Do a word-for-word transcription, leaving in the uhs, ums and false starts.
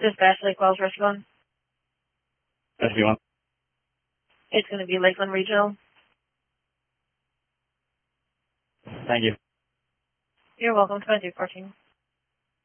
Dispatch Lake Wells Rescue. Rescue one. It's going to be Lakeland Regional. Thank you. You're welcome. twenty-two fourteen.